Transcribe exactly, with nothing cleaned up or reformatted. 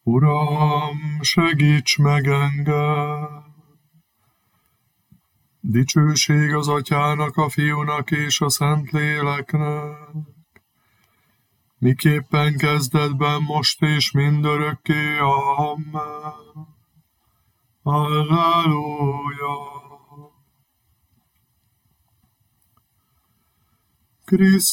Uram, segíts meg engem! Dicsőség az Atyának, a Fiúnak és a Szentléleknek, miképpen kezdetben, most és mindörökké. Amen. Halleluja! Krisztus